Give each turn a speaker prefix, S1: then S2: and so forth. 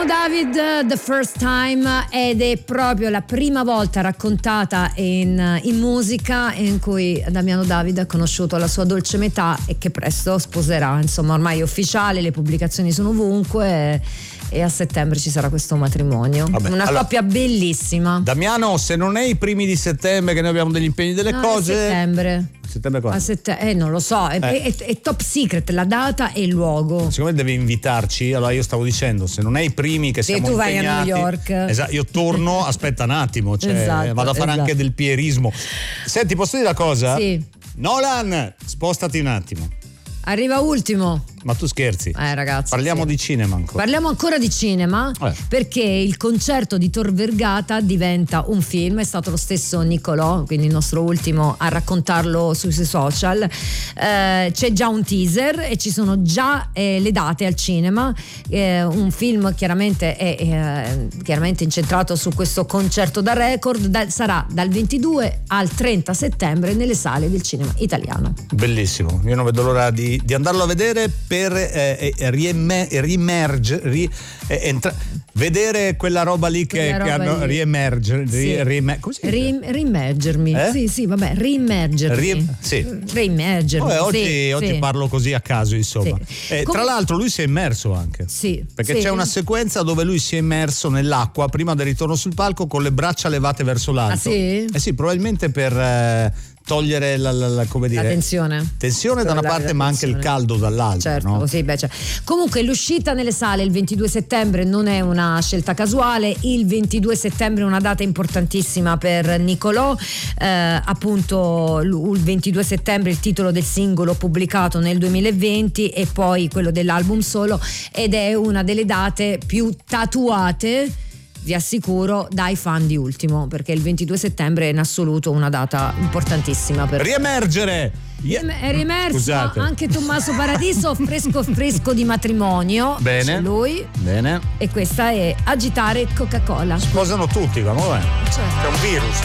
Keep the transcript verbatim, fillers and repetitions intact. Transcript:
S1: Damiano David, The First Time, ed è proprio la prima volta raccontata in, in musica in cui Damiano David ha conosciuto la sua dolce metà e che presto sposerà. Insomma, ormai è ufficiale, le pubblicazioni sono ovunque e, e a settembre ci sarà questo matrimonio. Vabbè, una allora, coppia bellissima.
S2: Damiano, se non è i primi di settembre che noi abbiamo degli impegni, delle
S1: no,
S2: cose.
S1: A settembre.
S2: Settembre quando?
S1: A sette- eh, non lo so, è, eh. è, è top secret la data e il luogo.
S2: Siccome deve invitarci, allora io stavo dicendo, se non è i primi che siamo
S1: tu
S2: impegnati,
S1: vai a New York.
S2: Esatto, io torno, aspetta un attimo, cioè,
S1: esatto,
S2: vado a fare
S1: esatto.
S2: anche del pierismo. Senti, posso dire una cosa?
S1: Sì.
S2: Nolan, spostati un attimo.
S1: Arriva ultimo.
S2: Ma tu scherzi?
S1: Eh ragazzi.
S2: Parliamo
S1: sì.
S2: di cinema ancora.
S1: Parliamo ancora di cinema
S2: eh.
S1: perché il concerto di Tor Vergata diventa un film. È stato lo stesso Nicolò, quindi il nostro ultimo, a raccontarlo sui suoi social. Eh, c'è già un teaser e ci sono già eh, le date al cinema. Eh, un film chiaramente è eh, chiaramente incentrato su questo concerto da record. Da, sarà dal ventidue al trenta settembre nelle sale del cinema italiano.
S2: Bellissimo, io non vedo l'ora di, di andarlo a vedere per eh, riemerge, riemerge ri, eh, entra, vedere quella roba lì che,
S1: roba
S2: che hanno
S1: lì.
S2: riemerge,
S1: sì.
S2: ri, riemer, come si dice?
S1: Rim, rimmergermi
S2: eh?
S1: sì sì vabbè rimmergermi
S2: Rim, sì.
S1: rimmergermi
S2: oh, oggi,
S1: sì,
S2: oggi
S1: sì.
S2: parlo così a caso insomma sì. eh,
S1: Com-
S2: tra l'altro lui si è immerso anche
S1: sì
S2: perché
S1: sì.
S2: c'è una sequenza dove lui si è immerso nell'acqua prima del ritorno sul palco con le braccia levate verso l'alto.
S1: Ah sì?
S2: Eh sì, probabilmente per eh, togliere la, la, la, come dire,
S1: la tensione
S2: tensione da una parte ma anche il caldo dall'altra,
S1: certo,
S2: no?
S1: sì, beh, cioè. Comunque l'uscita nelle sale il ventidue settembre non è una scelta casuale. Il ventidue settembre è una data importantissima per Nicolò, eh, appunto il ventidue settembre il titolo del singolo pubblicato nel duemilaventi e poi quello dell'album solo, ed è una delle date più tatuate, vi assicuro, dai fan di Ultimo, perché il ventidue settembre è in assoluto una data importantissima per
S2: riemergere.
S1: Yeah. È riemerso
S2: Scusate.
S1: anche Tommaso Paradiso, fresco fresco di matrimonio.
S2: Bene.
S1: C'è lui.
S2: Bene.
S1: E questa è Agitare Coca-Cola.
S2: Sposano tutti, ma vabbè.
S1: Certo.
S2: È un virus.